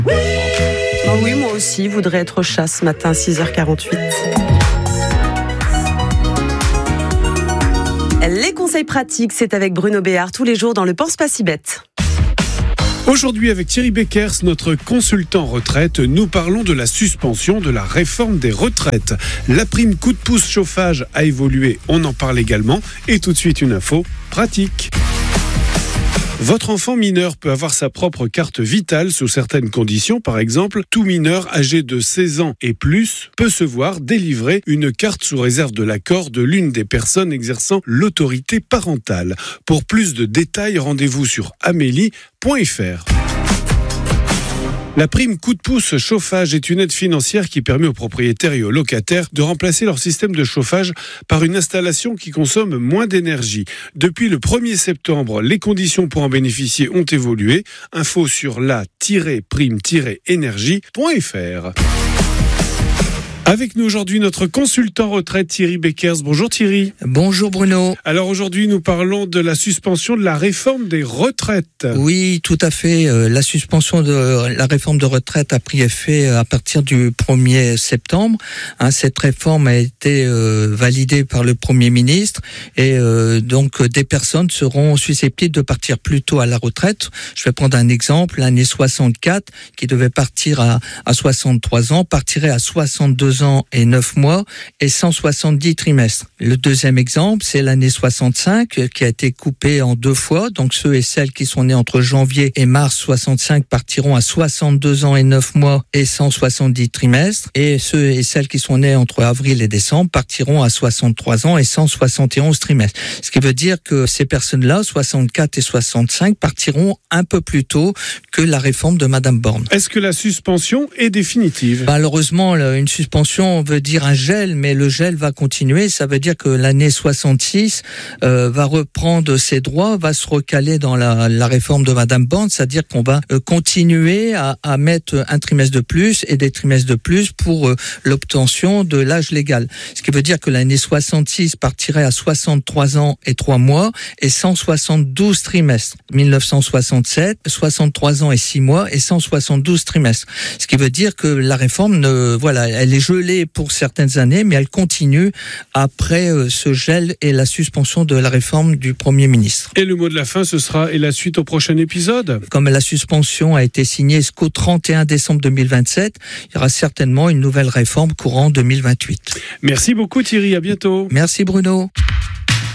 Oh oui, moi aussi, je voudrais être au chat ce matin, 6h48. Les conseils pratiques, c'est avec Bruno Béard tous les jours dans le Pense pas si bête. Aujourd'hui, avec Thierry Beckers, notre consultant retraite, nous parlons de la suspension de la réforme des retraites. La prime coup de pouce chauffage a évolué, on en parle également. Et tout de suite, une info pratique. Votre enfant mineur peut avoir sa propre carte vitale sous certaines conditions. Par exemple, tout mineur âgé de 16 ans et plus peut se voir délivrer une carte sous réserve de l'accord de l'une des personnes exerçant l'autorité parentale. Pour plus de détails, rendez-vous sur amélie.fr. La prime coup de pouce chauffage est une aide financière qui permet aux propriétaires et aux locataires de remplacer leur système de chauffage par une installation qui consomme moins d'énergie. Depuis le 1er septembre, les conditions pour en bénéficier ont évolué. Info sur la-prime-énergie.fr. Avec nous aujourd'hui notre consultant retraite Thierry Beckers. Bonjour Thierry. Bonjour Bruno. Alors aujourd'hui nous parlons de la suspension de la réforme des retraites. Oui, tout à fait. La suspension de la réforme de retraite a pris effet à partir du 1er septembre. Cette réforme a été validée par le Premier ministre et donc des personnes seront susceptibles de partir plus tôt à la retraite. Je vais prendre un exemple. L'année 64 qui devait partir à 63 ans partirait à 62 ans et 9 mois et 170 trimestres. Le deuxième exemple, c'est l'année 65 qui a été coupée en 2 fois. Donc ceux et celles qui sont nés entre janvier et mars 65 partiront à 62 ans et 9 mois et 170 trimestres. Et ceux et celles qui sont nés entre avril et décembre partiront à 63 ans et 171 trimestres. Ce qui veut dire que ces personnes-là, 64 et 65, partiront un peu plus tôt que la réforme de Madame Borne. Est-ce que la suspension est définitive ? Malheureusement, une suspension veut dire un gel, mais le gel va continuer. Ça veut dire que l'année 66 va reprendre ses droits, va se recaler dans la réforme de Madame Borne, c'est-à-dire qu'on va continuer à mettre un trimestre de plus et des trimestres de plus pour l'obtention de l'âge légal. Ce qui veut dire que l'année 66 partirait à 63 ans et 3 mois et 172 trimestres. 1967, 63 ans et 6 mois et 172 trimestres. Ce qui veut dire que la réforme, elle est gelée pour certaines années, mais elle continue après ce gel et la suspension de la réforme du Premier ministre. Et le mot de la fin, ce sera et la suite au prochain épisode ? Comme la suspension a été signée jusqu'au 31 décembre 2027, il y aura certainement une nouvelle réforme courant 2028. Merci beaucoup Thierry, à bientôt. Merci Bruno.